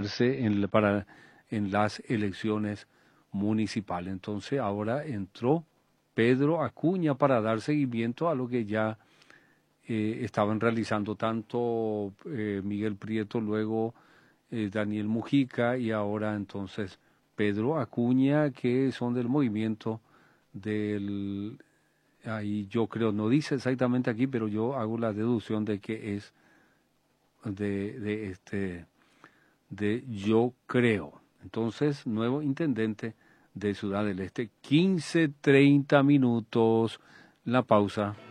presentarse en las elecciones municipales. Entonces ahora entró Pedro Acuña para dar seguimiento a lo que ya estaban realizando tanto Miguel Prieto, luego Daniel Mujica y ahora entonces Pedro Acuña, que son del movimiento del... Ahí yo creo, no dice exactamente aquí, pero yo hago la deducción de que es de Yo Creo. Entonces, nuevo intendente de Ciudad del Este, 15:30 minutos, la pausa.